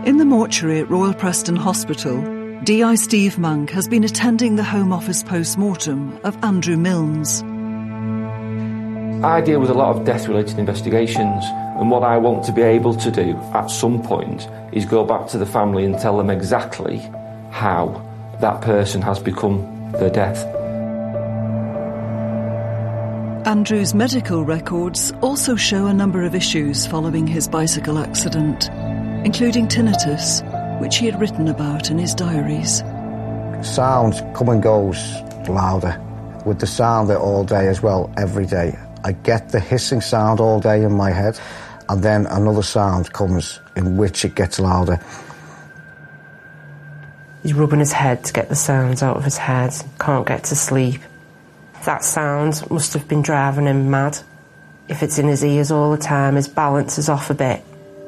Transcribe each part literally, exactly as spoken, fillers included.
In the mortuary at Royal Preston Hospital, D I Steve Monk has been attending the Home Office post-mortem of Andrew Milnes. I deal with a lot of death-related investigations, and what I want to be able to do at some point is go back to the family and tell them exactly how that person has become their death. Andrew's medical records also show a number of issues following his bicycle accident, including tinnitus, which he had written about in his diaries. Sound come and goes louder, with the sound there all day as well, every day. I get the hissing sound all day in my head, and then another sound comes in which it gets louder. He's rubbing his head to get the sounds out of his head, can't get to sleep. That sound must have been driving him mad. If it's in his ears all the time, his balance is off a bit.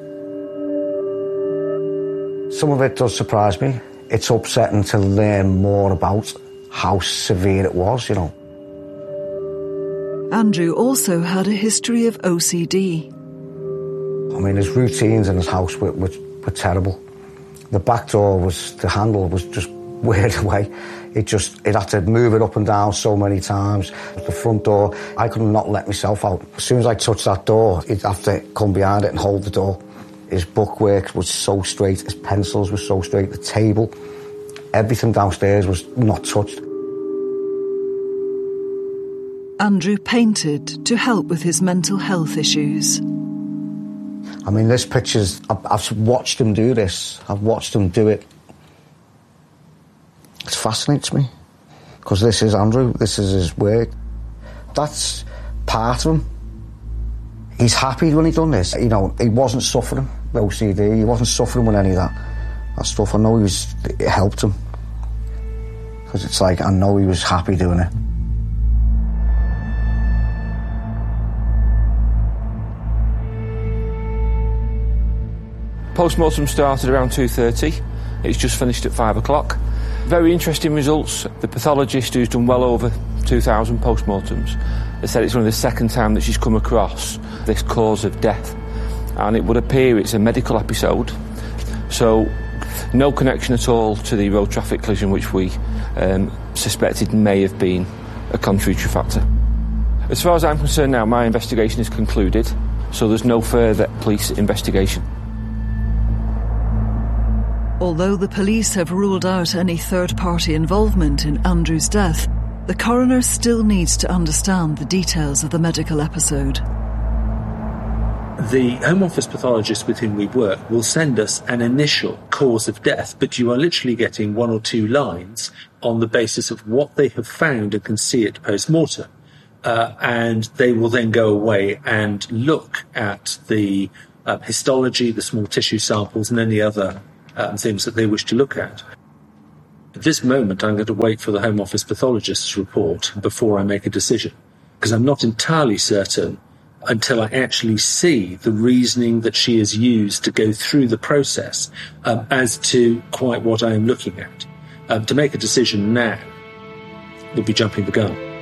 Some of it does surprise me. It's upsetting to learn more about how severe it was, you know. Andrew also had a history of O C D. I mean, his routines in his house were, were, were terrible. The back door was, the handle was just weird away. It just, it had to move it up and down so many times. The front door, I could not let myself out. As soon as I touched that door, he'd have to come behind it and hold the door. His bookwork was so straight, his pencils were so straight, the table, everything downstairs was not touched. Andrew painted to help with his mental health issues. I mean, this picture's, I've, I've watched him do this. I've watched him do it. It fascinates me, because this is Andrew, this is his work. That's part of him. He's happy when he done this. You know, he wasn't suffering with O C D, he wasn't suffering with any of that, that stuff. I know he was, it helped him, because it's like, I know he was happy doing it. Post-mortem started around two thirty. It's just finished at five o'clock. Very interesting results. The pathologist, who's done well over two thousand post-mortems, has said it's only the second time that she's come across this cause of death. And it would appear it's a medical episode. So no connection at all to the road traffic collision, which we um, suspected may have been a contributory factor. As far as I'm concerned now, my investigation is concluded, so there's no further police investigation. Although the police have ruled out any third-party involvement in Andrew's death, the coroner still needs to understand the details of the medical episode. The Home Office pathologist with whom we work will send us an initial cause of death, but you are literally getting one or two lines on the basis of what they have found and can see at post-mortem. Uh, and they will then go away and look at the uh, histology, the small tissue samples, and any other Um, things that they wish to look at. At this moment, I'm going to wait for the Home Office pathologist's report before I make a decision, because I'm not entirely certain until I actually see the reasoning that she has used to go through the process um, as to quite what I am looking at. Um, to make a decision now would be jumping the gun.